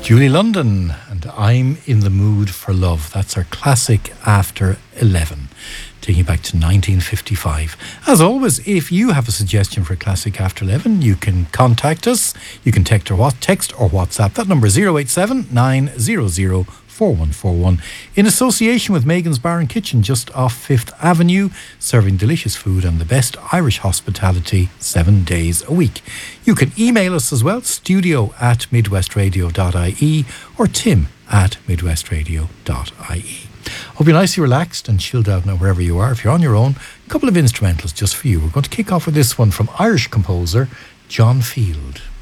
Julie London and I'm in the Mood for Love. That's our classic After 11, taking you back to 1955. As always, if you have a suggestion for a classic After 11, you can contact us. You can text or WhatsApp. That number is 087 900 4141, in association with Megan's Bar and Kitchen just off 5th Avenue, serving delicious food and the best Irish hospitality 7 days a week. You can email us as well, studio@midwestradio.ie or tim@midwestradio.ie. Hope you're nicely relaxed and chilled out now wherever you are. If you're on your own, a couple of instrumentals just for you. We're going to kick off with this one from Irish composer John Field.